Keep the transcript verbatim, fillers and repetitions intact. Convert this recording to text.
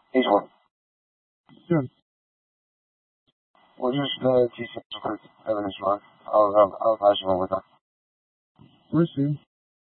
一会儿， 是， 我认识的机器人会跟你说，I'll I'll I'll pass you over. Where's she?